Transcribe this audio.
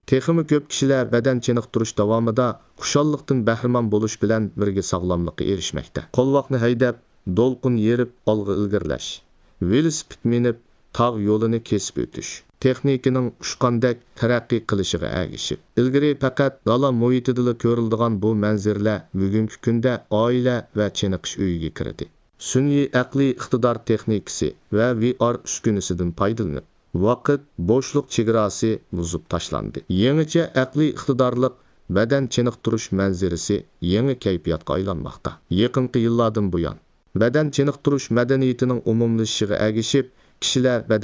Texmi ko'p kishilar badan chiniqtirish davomida xushalliqdan bahramon bo'lish bilan birga sog'lomlikqa erishmoqda. Qo'lvoqni haydab, do'lqin yerib olg'a ilgirlash, velosiped minib tog' yo'lini kesib o'tish. Texnikaning ushqandek taraqqiy qilishiga ergishib. Ilgari faqat dala muhitida ko'riladigan bu manzaralar bugungi kunda oila va chiniqish uyiga kirdi. Sun'iy aqliy iqtidor texnikasi va VR uskunasidan foydalanib, vaqt bo'shliq chegarasi buzib tashlandi. Yangicha aqliy iqtidorliq badan chiniqtirish manzarasi yangi kayfiyatga aylanmoqda. Yaqinqi yillardan buyon badan chiniqtirish madaniyatining umumlashishiga ergishib, kishilar